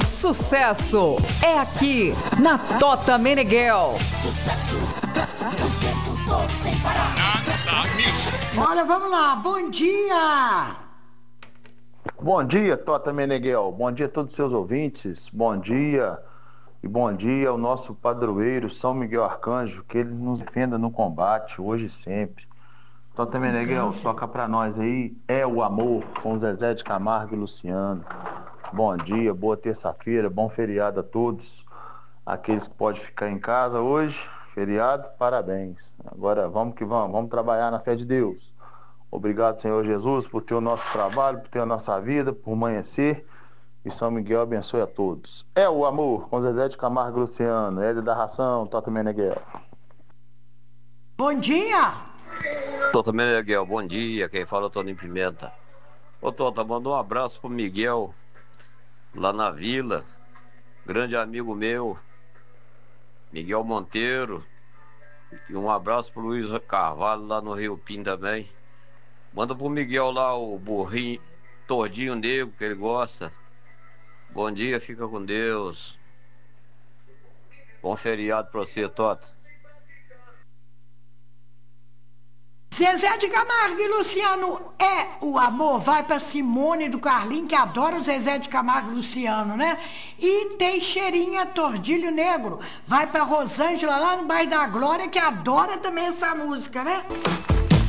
sucesso é aqui na Tota Meneghel. Sucesso, o tempo todo sem parar. Olha, vamos lá, bom dia! Bom dia, Tota Meneghel. Bom dia a todos os seus ouvintes. Bom dia e bom dia ao nosso padroeiro São Miguel Arcanjo, que ele nos defenda no combate, hoje e sempre. Tota Meneghel, toca pra nós aí, É o Amor, com Zezé de Camargo e Luciano. Bom dia, boa terça-feira, bom feriado a todos. Aqueles que podem ficar em casa hoje, feriado, parabéns. Agora vamos que vamos trabalhar na fé de Deus. Obrigado, Senhor Jesus, por ter o nosso trabalho, por ter a nossa vida, por amanhecer. E São Miguel abençoe a todos. É o Amor, com Zezé de Camargo e Luciano. Hélio da Ração, Tota Meneghel. Bom dia! Tota Meneghel, bom dia. Quem fala é o Toninho Pimenta. Ô Tota, manda um abraço pro Miguel, lá na vila. Grande amigo meu, Miguel Monteiro. E um abraço pro Luiz Carvalho, lá no Rio Pim também. Manda pro Miguel lá o burrinho, tordinho negro, que ele gosta. Bom dia, fica com Deus. Bom feriado pra você, Tota. Zezé de Camargo e Luciano, É o Amor, vai pra Simone do Carlinho, que adora o Zezé de Camargo e Luciano, né? E Teixeirinha Tordilho Negro, vai pra Rosângela, lá no bairro da Glória, que adora também essa música, né?